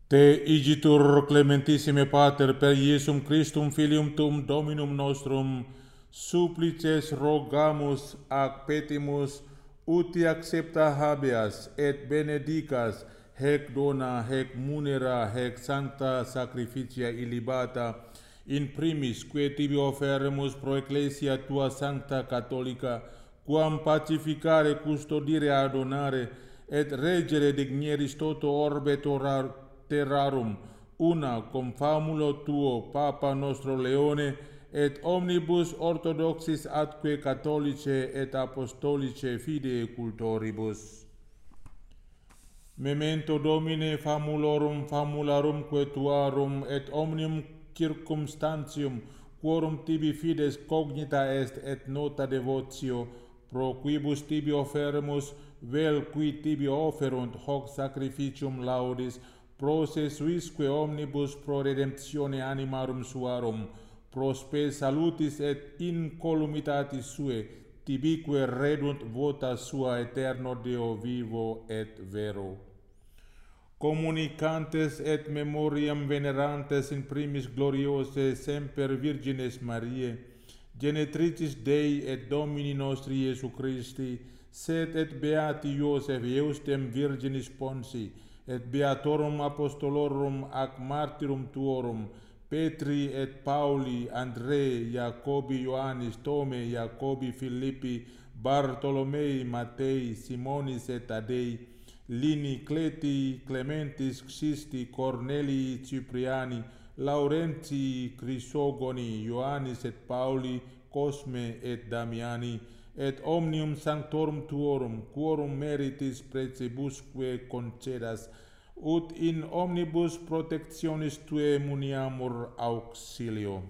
Te igitur clementissime Pater per Iesum Christum Filium Tuum Dominum nostrum, supplices rogamus ac petimus, uti accepta habeas et benedicas hec dona, hec munera, hec sancta sacrificia illibata, in primis que tibi offeremus pro ecclesia tua sancta catholica, quam pacificare, custodire, adonare, et regere digneris toto orbe terrarum, una cum famulo tuo, Papa nostro Leone, et omnibus orthodoxis atque catholice et apostolice fidei cultoribus. Memento Domine famulorum famularum tuarum et omnium circumstantium quorum tibi fides cognita est et nota devotio, pro quibus tibi offeremus, vel qui tibi offerunt hoc sacrificium laudis, pro se suisque omnibus pro redemptione animarum suarum, pro spe salutis et incolumitatis sue, tibique redunt vota sua eterno Deo vivo et vero. Communicantes et memoriam venerantes in primis gloriose semper Virgines Mariae, genetricis Dei et Domini nostri Iesu Christi, sed et beati Iosef Eustem Virginis Ponsi, et beatorum apostolorum ac martyrum tuorum, Petri et Pauli, Andrei, Jacobi, Ioannis, Tome, Jacobi, Philippi, Bartolomei, Matei, Simonis et Tadei, Lini, Cleti, Clementis, Xisti, Cornelii, Cipriani, Laurentii, Crisogoni, Ioannis et Pauli, Cosme et Damiani, et omnium sanctorum tuorum, quorum meritis precibusque concedas, ut in omnibus protectionis tuae muniamur auxilio.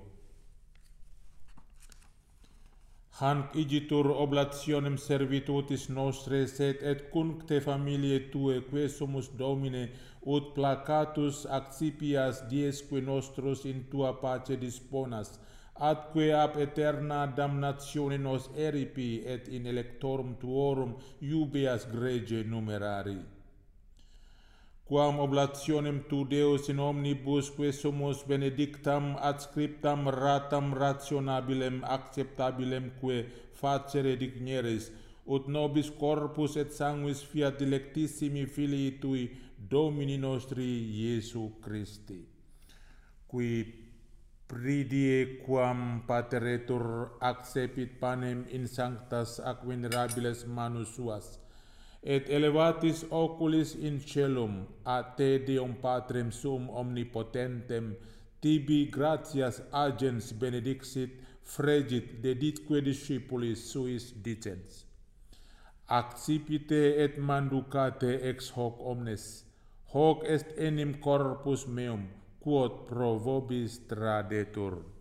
Hanc igitur oblationem servitutis nostre, sed et cuncte familiae tue, que sumus Domine, ut placatus accipias diesque nostros in tua pace disponas, atque ab eterna damnatione nos eripi, et in electorum tuorum iubeas grege numerari. Quam oblationem tu Deus in omnibus que sumus benedictam adscriptam ratam rationabilem acceptabilem que facere digneris, ut nobis corpus et sanguis fiat dilectissimi Filii tui, Domini nostri Iesu Christi, qui pridie quam pateretur accepit panem in sanctas ac venerabiles manus suas, et elevatis oculis in celum, a te Deum Patrem suum omnipotentem, tibi gratias agens benedixit, fregit deditque discipulis suis dicens. Accipite et manducate ex hoc omnes, hoc est enim corpus meum, quod pro vobis tradetur.